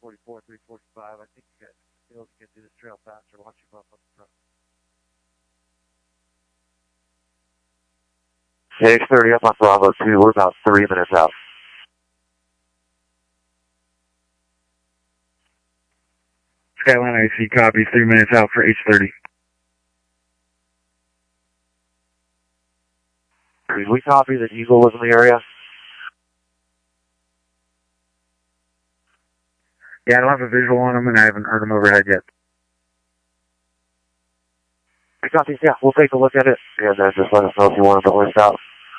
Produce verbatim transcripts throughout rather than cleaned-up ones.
forty-four, three forty-five. I think you guys be able to get through this trail faster. Watch your buff up front. six thirty up on Bravo two. We're about three minutes out. Skyline I C copy, three minutes out for H thirty. Did we copy that Eagle was in the area? Yeah, I don't have a visual on them, and I haven't heard them overhead yet. We copy, yeah, we'll take a look at it. Yeah, guys, just let us know if you want to list out.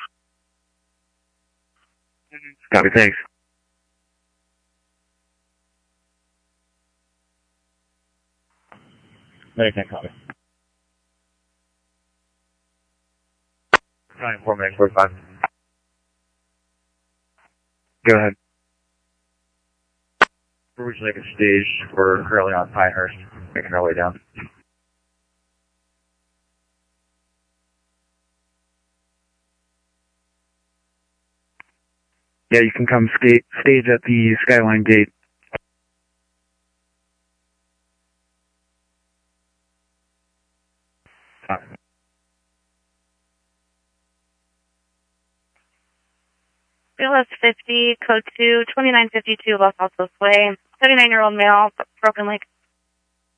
Copy, thanks. Medic ten, copy. nine four, Medic forty-five. Go ahead. We're reaching like a stage. We're currently on Pinehurst, making our way down. Yeah, you can come skate, stage at the Skyline gate. B L S fifty, code two, twenty-nine fifty-two Los Altos Way. thirty-nine-year-old male, broken leg.